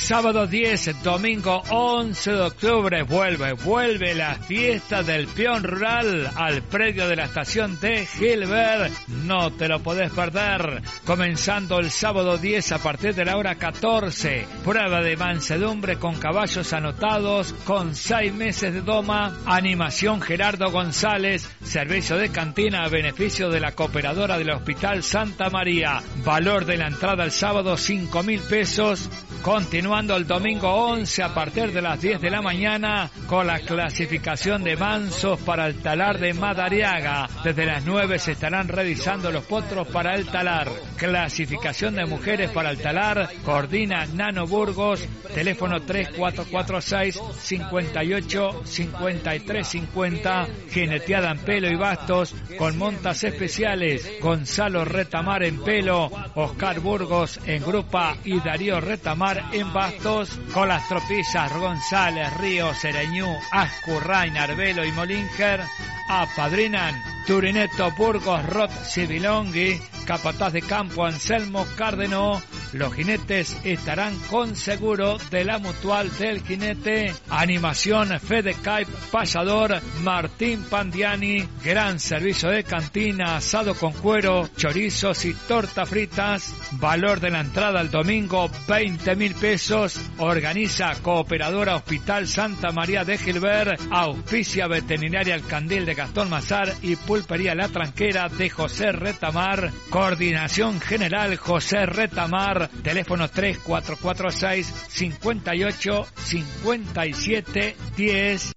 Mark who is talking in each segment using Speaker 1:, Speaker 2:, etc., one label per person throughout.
Speaker 1: Sábado 10, domingo 11 de octubre, vuelve la fiesta del peón rural al predio de la estación de Gilbert. No te lo podés perder. Comenzando el sábado 10 a partir de la hora 14. Prueba de mansedumbre con caballos anotados con 6 meses de doma. Animación Gerardo González. Servicio de cantina a beneficio de la cooperadora del Hospital Santa María. Valor de la entrada el sábado 5.000 pesos. Continuando el domingo 11 a partir de las 10 de la mañana con la clasificación de mansos para el talar de Madariaga. Desde las 9 se estarán revisando los potros para el talar. Clasificación de mujeres para el talar. Coordina Nano Burgos. Teléfono 3446 58 53 50. Jineteada en pelo y bastos con montas especiales. Gonzalo Retamar en pelo. Oscar Burgos en grupa y Darío Retamar en bastos, con las tropillas González, Ríos, Sereñú, Ascurrain, Arbelo y Molinger. Apadrinan Turineto, Burgos, Roth, Civilongui, Capataz de Campo, Anselmo Cárdenó. Los jinetes estarán con seguro de la Mutual del Jinete. Animación Fede Caip, Payador, Martín Pandiani. Gran servicio de cantina, asado con cuero, chorizos y tortas fritas. Valor de la entrada el domingo 20.000 pesos. Organiza Cooperadora Hospital Santa María de Gilbert. Auspicia Veterinaria El Candil de Gastón Mazar y Pulpería La Tranquera de José Retamar. Coordinación General José Retamar. Teléfono 3446 58 57 10.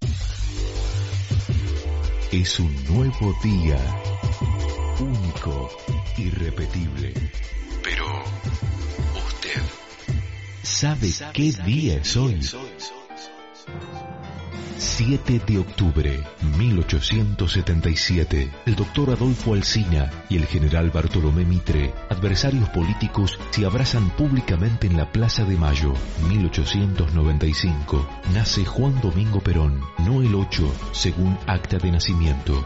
Speaker 2: Es un nuevo día, único, irrepetible. Pero usted ¿sabe qué día es hoy? 7 de octubre, 1877. El doctor Adolfo Alsina y el general Bartolomé Mitre, adversarios políticos, se abrazan públicamente en la Plaza de Mayo. 1895. Nace Juan Domingo Perón, no el 8, según acta de nacimiento.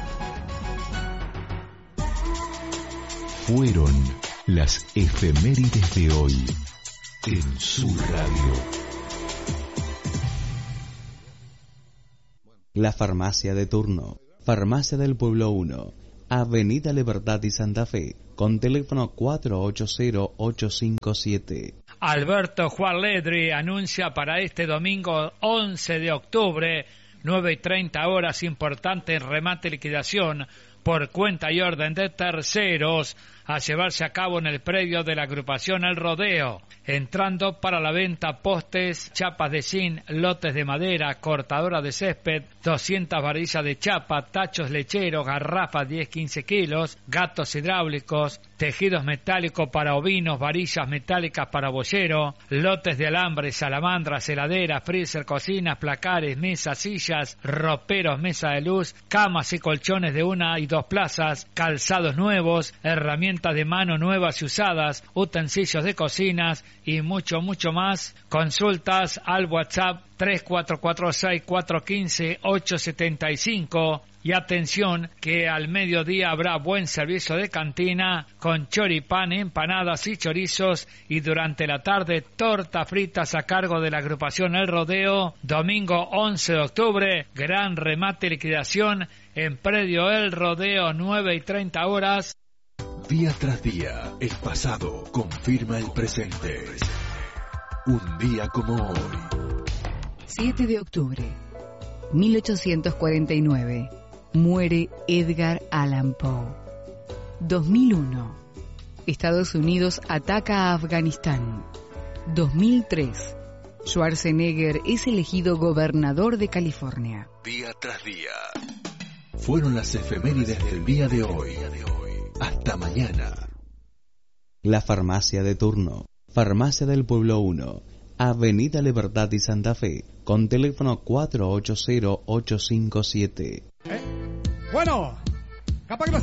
Speaker 2: Fueron las efemérides de hoy en su radio.
Speaker 3: La farmacia de turno. Farmacia del Pueblo 1. Avenida Libertad y Santa Fe. Con teléfono 480-857.
Speaker 1: Alberto Juan Ledri anuncia para este domingo 11 de octubre, 9:30 horas, importante remate y liquidación por cuenta y orden de terceros a llevarse a cabo en el predio de la agrupación El Rodeo. Entrando para la venta postes, chapas de zinc, lotes de madera, cortadora de césped, 200 varillas de chapa, tachos lecheros, garrafas 10-15 kilos, gatos hidráulicos, tejidos metálicos para ovinos, varillas metálicas para boyero, lotes de alambre, salamandras, heladeras, freezer, cocinas, placares, mesas, sillas, roperos, mesa de luz, camas y colchones de 1 y 2 plazas, calzados nuevos, herramientas de mano nuevas y usadas, utensilios de cocinas y mucho más. Consultas al WhatsApp 3446-415-875. Y atención que al mediodía habrá buen servicio de cantina con choripán, empanadas y chorizos, y durante la tarde tortas fritas a cargo de la agrupación El Rodeo. Domingo 11 de octubre, gran remate y liquidación en predio El Rodeo, 9:30 horas.
Speaker 2: Día tras día, el pasado confirma el presente. Un día como hoy.
Speaker 4: 7 de octubre, 1849. Muere Edgar Allan Poe. 2001. Estados Unidos ataca a Afganistán. 2003. Schwarzenegger es elegido gobernador de California.
Speaker 2: Día tras día. Fueron las efemérides del día de hoy. Hasta mañana.
Speaker 3: La farmacia de turno. Farmacia del Pueblo 1. Avenida Libertad y Santa Fe. Con teléfono 480-857.
Speaker 5: Bueno, capaz que no